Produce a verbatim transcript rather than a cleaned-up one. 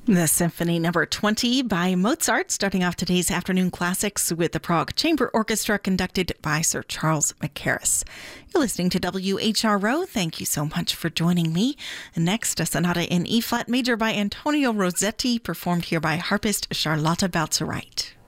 The Symphony Number twenty by Mozart, starting off today's afternoon classics with the Prague Chamber Orchestra conducted by Sir Charles Mackerras. You're listening to W H R O. Thank you so much for joining me. Next, a sonata in E-flat major by Antonio Rossetti, performed here by harpist Charlotta Baltzereit.